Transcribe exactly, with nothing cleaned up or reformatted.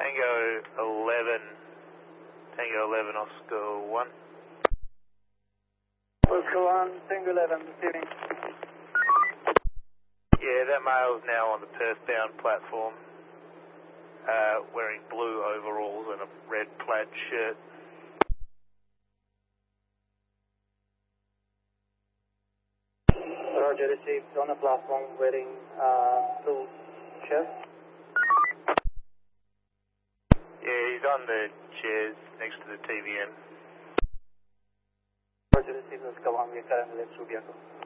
Tango eleven, Tango eleven, Oscar one. Oscar one, Tango eleven, receiving. Yeah, that male's now on the Perth-bound platform, uh, wearing blue overalls and a red plaid shirt. Roger, received on the platform wearing uh, blue shirt. Yeah, he's on the chairs next to the T V M. Roger, received Oscar one, we are currently at Subiaco.